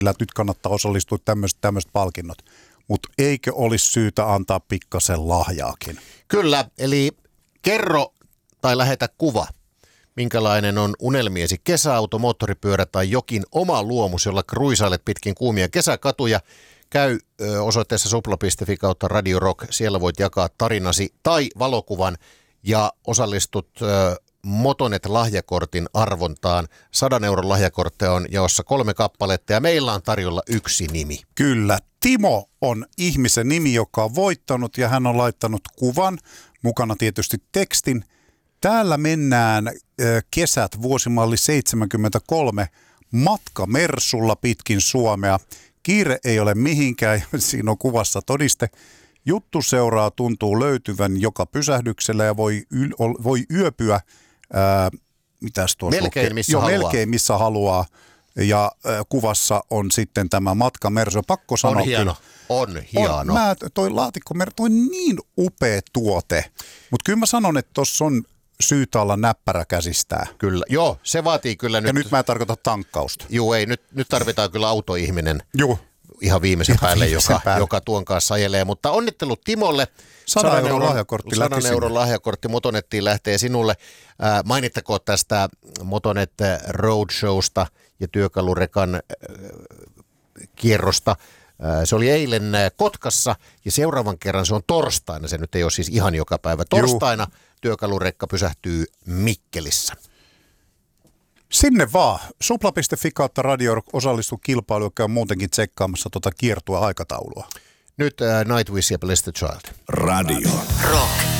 nyt kannattaa osallistua tämmöiset palkinnot. Mutta eikö olisi syytä antaa pikkasen lahjaakin? Kyllä, eli kerro tai lähetä kuva. Minkälainen on unelmiesi kesäauto, moottoripyörä tai jokin oma luomus, jolla kruisailet pitkin kuumia kesäkatuja. Käy osoitteessa supla.fi/Radio Rock. Siellä voit jakaa tarinasi tai valokuvan ja osallistut Motonet-lahjakortin arvontaan. 100 € lahjakortteja on jaossa 3 kappaletta ja meillä on tarjolla yksi nimi. Kyllä, Timo on ihmisen nimi, joka on voittanut ja hän on laittanut kuvan, mukana tietysti tekstin. Täällä mennään kesät vuosimalli 73 matkamersulla pitkin Suomea. Kiire ei ole mihinkään, siinä on kuvassa todiste. Juttu seuraa tuntuu löytyvän joka pysähdyksellä ja voi yöpyä mitäs tuossa melkein missä haluaa. Ja kuvassa on sitten tämä matkamersu. Pakko sanoa. On hieno. Toi laatikkomersu, toi niin upea tuote. Mutta kyllä mä sanon, että tuossa on syytä olla näppärä käsistää. Kyllä, joo, se vaatii kyllä nyt. Ja nyt mä en tarkoita tankkausta. Joo, ei, nyt tarvitaan kyllä autoihminen. Joo. Ihan viimeisen päälle, joka tuon kanssa ajelee. Mutta onnittelut Timolle. 100 € lahjakortti. 100 € lahjakortti Motonettiin lähtee sinulle. Mainittakoon tästä Motonet Roadshowsta ja työkalurekan kierrosta. Se oli eilen Kotkassa ja seuraavan kerran se on torstaina. Se nyt ei ole siis ihan joka päivä. Torstaina työkalurekka pysähtyy Mikkelissä. Sinne vaan. Supla.fi/Radio Rock osallistu kilpailuun, joka on muutenkin tsekkaamassa kiertua aikataulua. Nyt Nightwish ja Bless the Child. Radio Rock.